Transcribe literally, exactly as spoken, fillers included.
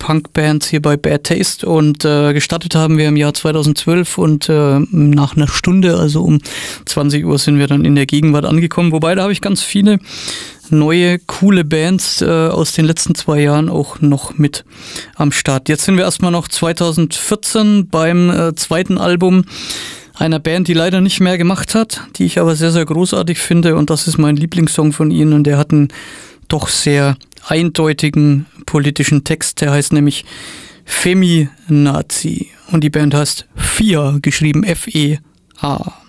Punkbands hier bei Bad Taste und äh, gestartet haben wir im Jahr zweitausendzwölf und äh, nach einer Stunde, also um zwanzig Uhr sind wir dann in der Gegenwart angekommen, wobei da habe ich ganz viele neue, coole Bands äh, aus den letzten zwei Jahren auch noch mit am Start. Jetzt sind wir erstmal noch zweitausendvierzehn beim äh, zweiten Album einer Band, die leider nicht mehr gemacht hat, die ich aber sehr, sehr großartig finde und das ist mein Lieblingssong von ihnen und der hat einen doch sehr eindeutigen politischen Text, der heißt nämlich Feminazi und die Band heißt F E A, geschrieben F E A.